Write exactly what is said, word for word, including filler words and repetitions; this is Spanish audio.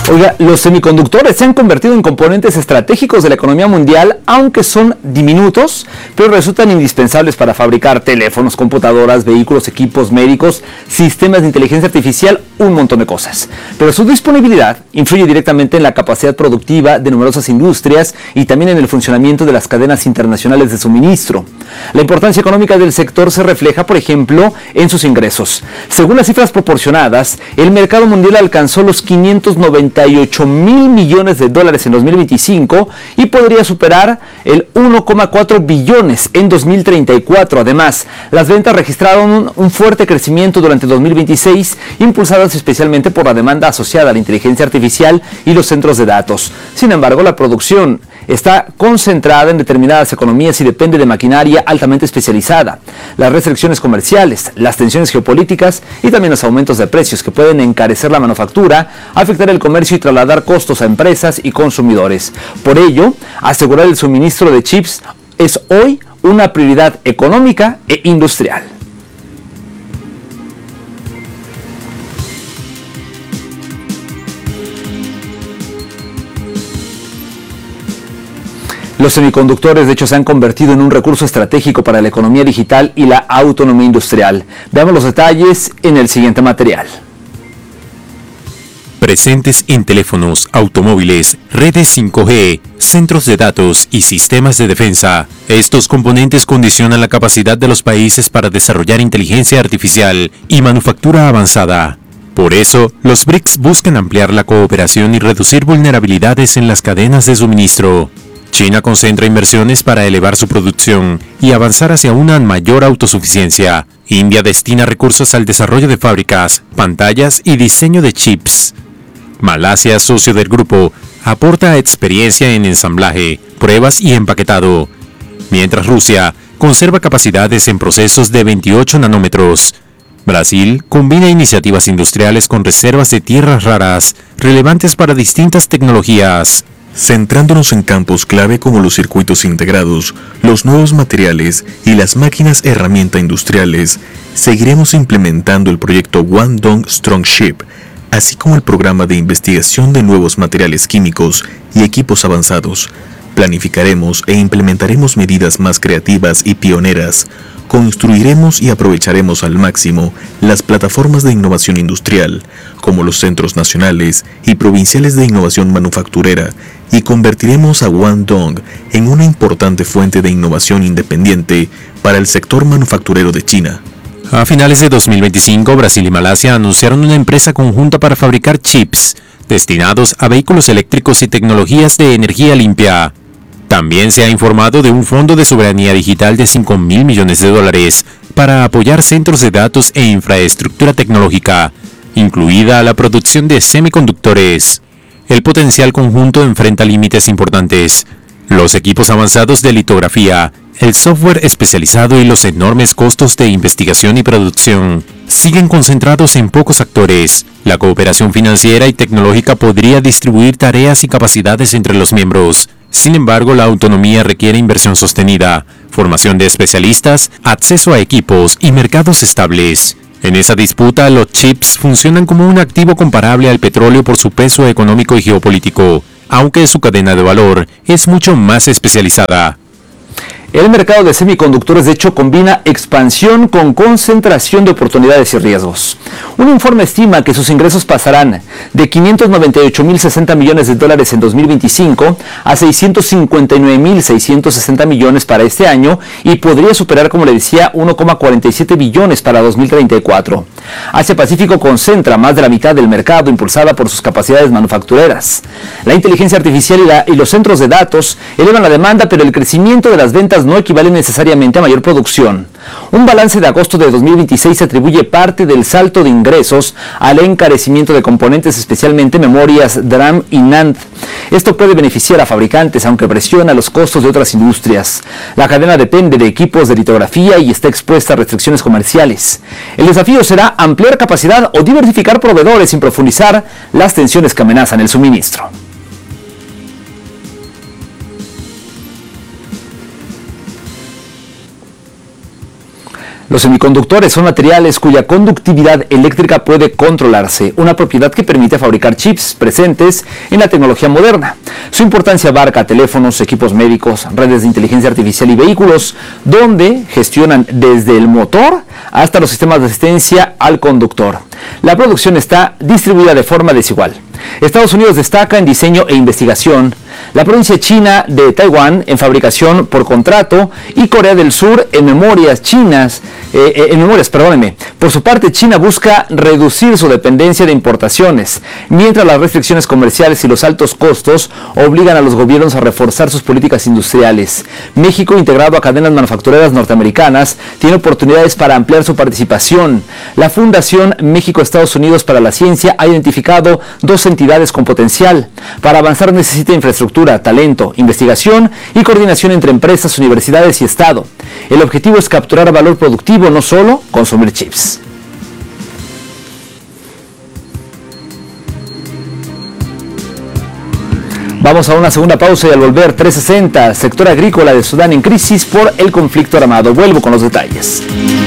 Oiga, los semiconductores se han convertido en componentes estratégicos de la economía mundial, aunque son diminutos, pero resultan indispensables para fabricar teléfonos, computadoras, vehículos, equipos médicos, sistemas de inteligencia artificial, un montón de cosas. Pero su disponibilidad influye directamente en la capacidad productiva de numerosas industrias y también en el funcionamiento de las cadenas internacionales de suministro. La importancia económica del sector se refleja, por ejemplo, en sus ingresos. Según las cifras proporcionadas, el mercado mundial alcanzó los quinientos noventa y ocho mil millones de dólares en dos mil veinticinco y podría superar el uno coma cuatro billones en dos mil treinta y cuatro. Además, las ventas registraron un, un fuerte crecimiento durante dos mil veintiséis, impulsadas especialmente por la demanda asociada a la inteligencia artificial y los centros de datos. Sin embargo, la producción está concentrada en determinadas economías y depende de maquinaria altamente especializada. Las restricciones comerciales, las tensiones geopolíticas y también los aumentos de precios que pueden encarecer la manufactura, afectar el comercio y trasladar costos a empresas y consumidores. Por ello, asegurar el suministro de chips es hoy una prioridad económica e industrial. Los semiconductores, de hecho, se han convertido en un recurso estratégico para la economía digital y la autonomía industrial. Veamos los detalles en el siguiente material. Presentes en teléfonos, automóviles, redes cinco G, centros de datos y sistemas de defensa. Estos componentes condicionan la capacidad de los países para desarrollar inteligencia artificial y manufactura avanzada. Por eso, los B R I C S buscan ampliar la cooperación y reducir vulnerabilidades en las cadenas de suministro. China concentra inversiones para elevar su producción y avanzar hacia una mayor autosuficiencia. India destina recursos al desarrollo de fábricas, pantallas y diseño de chips. Malasia, socio del grupo, aporta experiencia en ensamblaje, pruebas y empaquetado, mientras Rusia conserva capacidades en procesos de veintiocho nanómetros. Brasil combina iniciativas industriales con reservas de tierras raras relevantes para distintas tecnologías. Centrándonos en campos clave como los circuitos integrados, los nuevos materiales y las máquinas herramienta industriales, seguiremos implementando el proyecto Guangdong Strong Ship, así como el programa de investigación de nuevos materiales químicos y equipos avanzados. Planificaremos e implementaremos medidas más creativas y pioneras. Construiremos y aprovecharemos al máximo las plataformas de innovación industrial, como los centros nacionales y provinciales de innovación manufacturera, y convertiremos a Guangdong en una importante fuente de innovación independiente para el sector manufacturero de China. A finales de dos mil veinticinco, Brasil y Malasia anunciaron una empresa conjunta para fabricar chips destinados a vehículos eléctricos y tecnologías de energía limpia. También se ha informado de un fondo de soberanía digital de cinco mil millones de dólares para apoyar centros de datos e infraestructura tecnológica, incluida la producción de semiconductores. El potencial conjunto enfrenta límites importantes: los equipos avanzados de litografía, el software especializado y los enormes costos de investigación y producción. Siguen concentrados en pocos actores. La cooperación financiera y tecnológica podría distribuir tareas y capacidades entre los miembros. Sin embargo, la autonomía requiere inversión sostenida, formación de especialistas, acceso a equipos y mercados estables. En esa disputa, los chips funcionan como un activo comparable al petróleo por su peso económico y geopolítico, aunque su cadena de valor es mucho más especializada. El mercado de semiconductores, de hecho, combina expansión con concentración de oportunidades y riesgos. Un informe estima que sus ingresos pasarán de quinientos noventa y ocho mil sesenta millones de dólares en dos mil veinticinco a seiscientos cincuenta y nueve mil seiscientos sesenta millones para este año y podría superar, como le decía, uno coma cuarenta y siete billones para dos mil treinta y cuatro. Asia Pacífico concentra más de la mitad del mercado, impulsada por sus capacidades manufactureras. La inteligencia artificial y, la, y los centros de datos elevan la demanda, pero el crecimiento de las ventas no equivale necesariamente a mayor producción. Un balance de agosto de dos mil veintiséis atribuye parte del salto de ingresos al encarecimiento de componentes, especialmente memorias D R A M y NAND. Esto puede beneficiar a fabricantes, aunque presiona los costos de otras industrias. La cadena depende de equipos de litografía y está expuesta a restricciones comerciales. El desafío será ampliar capacidad o diversificar proveedores sin profundizar las tensiones que amenazan el suministro. Los semiconductores son materiales cuya conductividad eléctrica puede controlarse, una propiedad que permite fabricar chips presentes en la tecnología moderna. Su importancia abarca teléfonos, equipos médicos, redes de inteligencia artificial y vehículos, donde gestionan desde el motor hasta los sistemas de asistencia al conductor. La producción está distribuida de forma desigual. Estados Unidos destaca en diseño e investigación, la provincia china de Taiwán en fabricación por contrato y Corea del Sur en memorias chinas, eh, en memorias, perdónenme. Por su parte, China busca reducir su dependencia de importaciones, mientras las restricciones comerciales y los altos costos obligan a los gobiernos a reforzar sus políticas industriales. México, integrado a cadenas manufactureras norteamericanas, tiene oportunidades para ampliar su participación. La Fundación México-Estados Unidos para la Ciencia ha identificado dos entidades con potencial. Para avanzar necesita infraestructura, talento, investigación y coordinación entre empresas, universidades y Estado. El objetivo es capturar valor productivo, no solo consumir chips. Vamos a una segunda pausa y al volver trescientos sesenta, sector agrícola de Sudán en crisis por el conflicto armado. Vuelvo con los detalles.